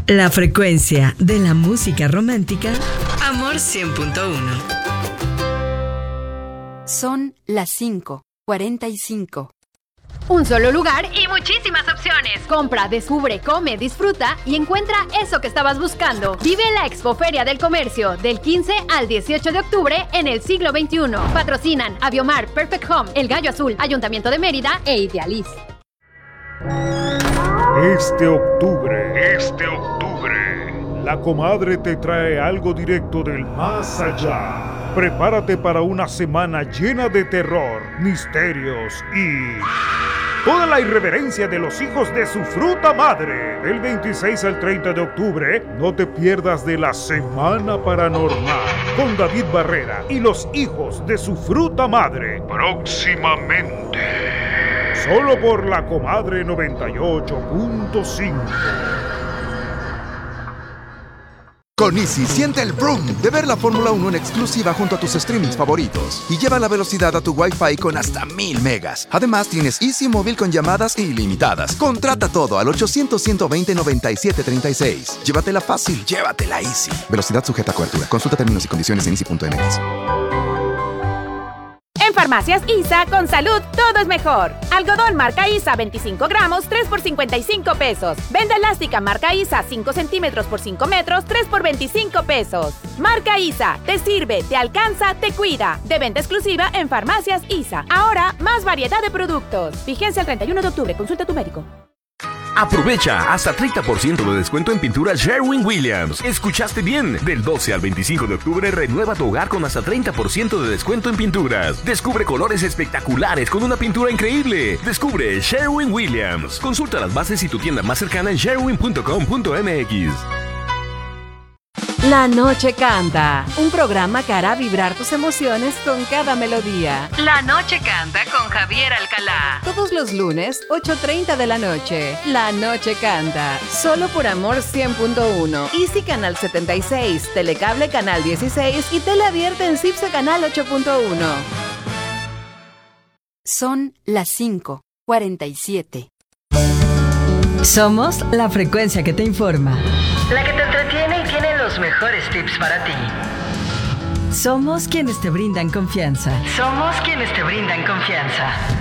La frecuencia de la música romántica, Amor 100.1. Son las 5:45. Un solo lugar y muchísimas opciones. Compra, descubre, come, disfruta y encuentra eso que estabas buscando. Vive la Expoferia del Comercio del 15 al 18 de octubre en el siglo XXI. Patrocinan Aviomar, Perfect Home, El Gallo Azul, Ayuntamiento de Mérida e Idealiz. Este octubre, la comadre te trae algo directo del más allá. Prepárate para una semana llena de terror, misterios y toda la irreverencia de los hijos de su fruta madre. Del 26 al 30 de octubre, no te pierdas de la Semana Paranormal con David Barrera y los hijos de su fruta madre. Próximamente. Solo por la comadre 98.5. Con Easy siente el vroom de ver la Fórmula 1 en exclusiva junto a tus streamings favoritos y lleva la velocidad a tu Wi-Fi con hasta 1000 megas. Además, tienes Easy Móvil con llamadas ilimitadas. Contrata todo al 800-120-9736. Llévatela fácil, llévatela Easy. Velocidad sujeta a cobertura. Consulta términos y condiciones en easy.mx. En Farmacias ISA, con salud, todo es mejor. Algodón marca ISA 25 gramos, 3 por 55 pesos. Venda elástica marca ISA 5 centímetros por 5 metros, 3 por 25 pesos. Marca ISA, te sirve, te alcanza, te cuida. De venta exclusiva en Farmacias ISA. Ahora, más variedad de productos. Vigencia el 31 de octubre. Consulta a tu médico. Aprovecha hasta 30% de descuento en pintura Sherwin-Williams. ¿Escuchaste bien? Del 12 al 25 de octubre renueva tu hogar con hasta 30% de descuento en pinturas. Descubre colores espectaculares con una pintura increíble. Descubre Sherwin-Williams. Consulta las bases y tu tienda más cercana en sherwin.com.mx. La Noche Canta, un programa que hará vibrar tus emociones con cada melodía. La Noche Canta con Javier Alcalá. Todos los lunes, 8:30 de la noche. La Noche Canta, solo por Amor 100.1. Easy Canal 76, Telecable Canal 16 y Tele Abierta en CIPSE Canal 8.1. Son las 5:47. Somos la frecuencia que te informa. La que te entretiene y tiene los mejores tips para ti. Somos quienes te brindan confianza. Somos quienes te brindan confianza.